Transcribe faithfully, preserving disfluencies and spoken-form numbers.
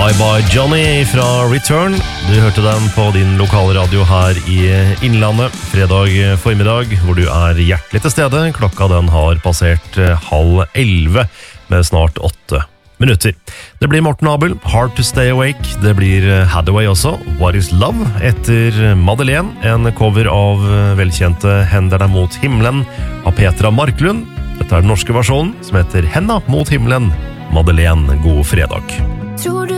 Bye Bye Johnny fra Return. Du hørte den på din lokale radio her i Innlandet fredag formiddag, hvor du er hjertelig til stede. Klokka den har passert halv elve med snart åtte minutter. Det blir Morten Abel, Hard to Stay Awake. Det blir Hathaway også, What is Love, etter Madeleine, en cover av velkjente Hender deg mot himmelen av Petra Marklund. Dette er den norske versjonen som heter Henda mot himmelen. Madeleine, god fredag. Tror du